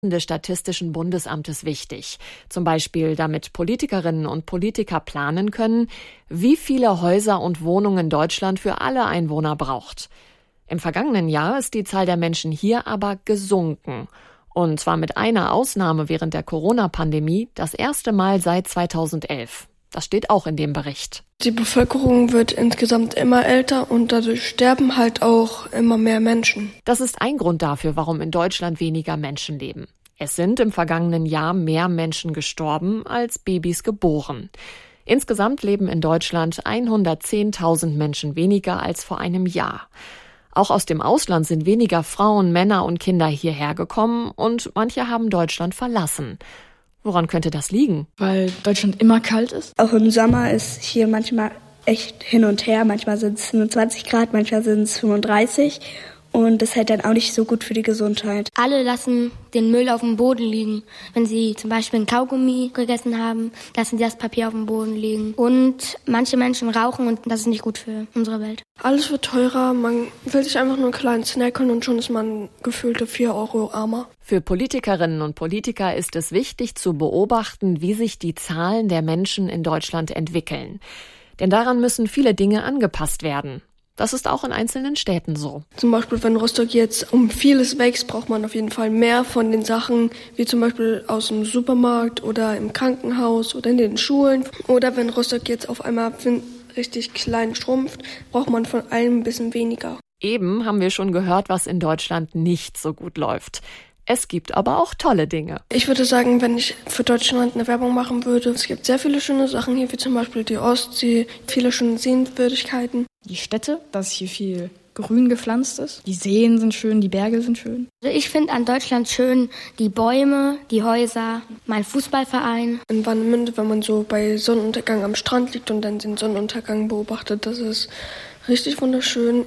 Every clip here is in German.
des Statistischen Bundesamtes wichtig. Zum Beispiel, damit Politikerinnen und Politiker planen können, wie viele Häuser und Wohnungen Deutschland für alle Einwohner braucht. Im vergangenen Jahr ist die Zahl der Menschen hier aber gesunken. Und zwar mit einer Ausnahme während der Corona-Pandemie, das erste Mal seit 2011. Das steht auch in dem Bericht. Die Bevölkerung wird insgesamt immer älter und dadurch sterben halt auch immer mehr Menschen. Das ist ein Grund dafür, warum in Deutschland weniger Menschen leben. Es sind im vergangenen Jahr mehr Menschen gestorben als Babys geboren. Insgesamt leben in Deutschland 110.000 Menschen weniger als vor einem Jahr. Auch aus dem Ausland sind weniger Frauen, Männer und Kinder hierher gekommen und manche haben Deutschland verlassen. Woran könnte das liegen? Weil Deutschland immer kalt ist. Auch im Sommer ist hier manchmal echt hin und her. Manchmal sind es 25 Grad, manchmal sind es 35. Und das ist halt dann auch nicht so gut für die Gesundheit. Alle lassen den Müll auf dem Boden liegen. Wenn sie zum Beispiel ein Kaugummi gegessen haben, lassen sie das Papier auf dem Boden liegen. Und manche Menschen rauchen und das ist nicht gut für unsere Welt. Alles wird teurer, man will sich einfach nur einen kleinen Snack holen und schon ist man gefühlte 4 Euro armer. Für Politikerinnen und Politiker ist es wichtig zu beobachten, wie sich die Zahlen der Menschen in Deutschland entwickeln. Denn daran müssen viele Dinge angepasst werden. Das ist auch in einzelnen Städten so. Zum Beispiel, wenn Rostock jetzt um vieles wächst, braucht man auf jeden Fall mehr von den Sachen, wie zum Beispiel aus dem Supermarkt oder im Krankenhaus oder in den Schulen. Oder wenn Rostock jetzt auf einmal richtig klein schrumpft, braucht man von allem ein bisschen weniger. Eben haben wir schon gehört, was in Deutschland nicht so gut läuft. Es gibt aber auch tolle Dinge. Ich würde sagen, wenn ich für Deutschland eine Werbung machen würde, es gibt sehr viele schöne Sachen hier, wie zum Beispiel die Ostsee, viele schöne Sehenswürdigkeiten. Die Städte, dass hier viel Grün gepflanzt ist. Die Seen sind schön, die Berge sind schön. Also ich finde an Deutschland schön die Bäume, die Häuser, mein Fußballverein. In Warnemünde, wenn man so bei Sonnenuntergang am Strand liegt und dann den Sonnenuntergang beobachtet, das ist richtig wunderschön.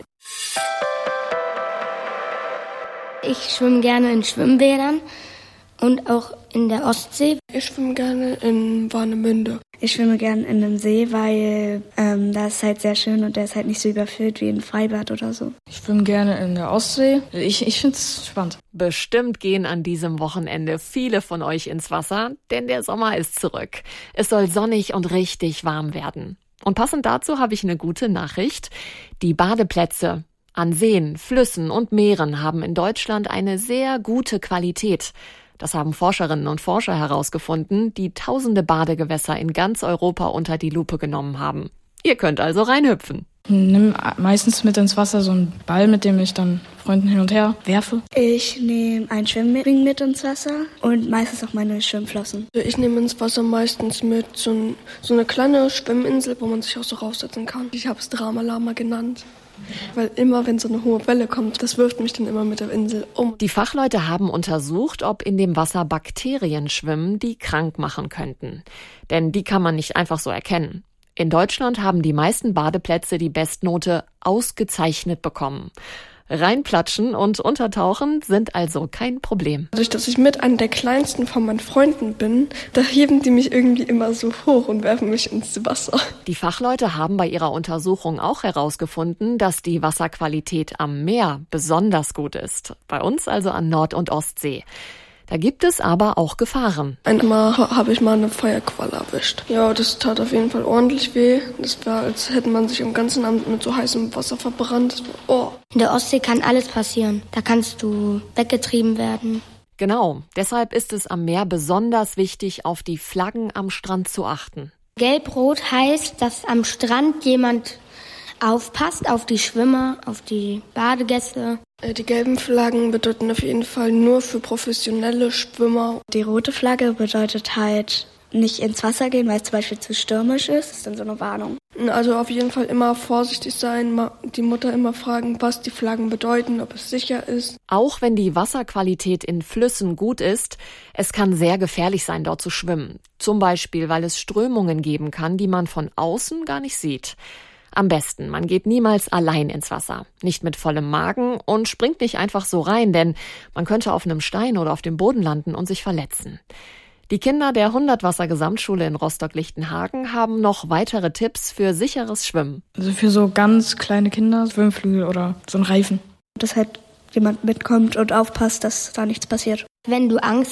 Ich schwimme gerne in Schwimmbädern und auch in der Ostsee. Ich schwimme gerne in Warnemünde. Ich schwimme gerne in einem See, weil da ist halt sehr schön und der ist halt nicht so überfüllt wie ein Freibad oder so. Ich schwimme gerne in der Ostsee. Ich finde es spannend. Bestimmt gehen an diesem Wochenende viele von euch ins Wasser, denn der Sommer ist zurück. Es soll sonnig und richtig warm werden. Und passend dazu habe ich eine gute Nachricht. Die Badeplätze an Seen, Flüssen und Meeren haben in Deutschland eine sehr gute Qualität. Das haben Forscherinnen und Forscher herausgefunden, die tausende Badegewässer in ganz Europa unter die Lupe genommen haben. Ihr könnt also reinhüpfen. Ich nehme meistens mit ins Wasser so einen Ball, mit dem ich dann Freunden hin und her werfe. Ich nehme einen Schwimmring mit ins Wasser und meistens auch meine Schwimmflossen. Ich nehme ins Wasser meistens mit so eine kleine Schwimminsel, wo man sich auch so raussetzen kann. Ich habe es Dramalama genannt. Weil immer, wenn so eine hohe Welle kommt, das wirft mich dann immer mit der Insel um. Die Fachleute haben untersucht, ob in dem Wasser Bakterien schwimmen, die krank machen könnten. Denn die kann man nicht einfach so erkennen. In Deutschland haben die meisten Badeplätze die Bestnote ausgezeichnet bekommen. Reinplatschen und untertauchen sind also kein Problem. Dadurch, dass ich mit einer der kleinsten von meinen Freunden bin, da heben die mich irgendwie immer so hoch und werfen mich ins Wasser. Die Fachleute haben bei ihrer Untersuchung auch herausgefunden, dass die Wasserqualität am Meer besonders gut ist. Bei uns also an Nord- und Ostsee. Da gibt es aber auch Gefahren. Einmal habe ich mal eine Feuerqualle erwischt. Ja, das tat auf jeden Fall ordentlich weh. Das war, als hätte man sich am ganzen Abend mit so heißem Wasser verbrannt. In der Ostsee kann alles passieren. Da kannst du weggetrieben werden. Genau, deshalb ist es am Meer besonders wichtig, auf die Flaggen am Strand zu achten. Gelb-Rot heißt, dass am Strand jemand aufpasst auf die Schwimmer, auf die Badegäste. Die gelben Flaggen bedeuten auf jeden Fall nur für professionelle Schwimmer. Die rote Flagge bedeutet halt nicht ins Wasser gehen, weil es zum Beispiel zu stürmisch ist. Das ist dann so eine Warnung. Also auf jeden Fall immer vorsichtig sein, die Mutter immer fragen, was die Flaggen bedeuten, ob es sicher ist. Auch wenn die Wasserqualität in Flüssen gut ist, es kann sehr gefährlich sein, dort zu schwimmen. Zum Beispiel, weil es Strömungen geben kann, die man von außen gar nicht sieht. Am besten, man geht niemals allein ins Wasser, nicht mit vollem Magen und springt nicht einfach so rein, denn man könnte auf einem Stein oder auf dem Boden landen und sich verletzen. Die Kinder der 100-Wasser-Gesamtschule in Rostock-Lichtenhagen haben noch weitere Tipps für sicheres Schwimmen. Also für so ganz kleine Kinder, Schwimmflügel oder so ein Reifen. Dass halt jemand mitkommt und aufpasst, dass da nichts passiert. Wenn du Angst